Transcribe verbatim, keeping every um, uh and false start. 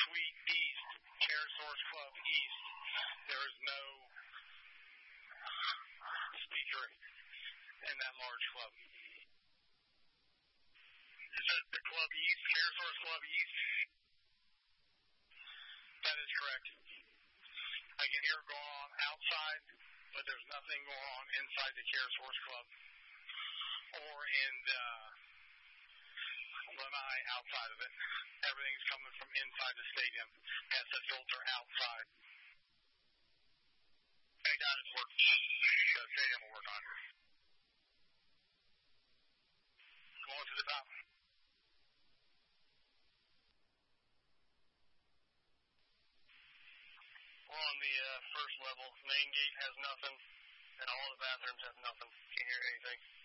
suite east, CareSource Club east, there is no speaker in that large club. Is that the club east, CareSource Club east? That is correct. I can hear it going on outside, but there's nothing going on inside the CareSource Club or in the Lanai outside of it. Everything's coming from inside the stadium. It has to filter outside. Hey, got it. Work. The stadium will work on it. Going to the top. We're on the uh, first level. Main gate has nothing, and all the bathrooms have nothing. Can't hear anything.